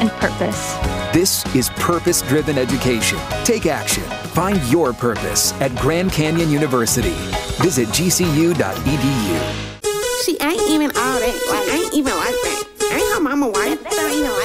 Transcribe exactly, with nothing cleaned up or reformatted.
and purpose. This is purpose-driven education. Take action. Find your purpose at Grand Canyon University. Visit g c u dot e d u. She ain't even all that. Like, ain't even like that. Ain't her mama white. That ain't even like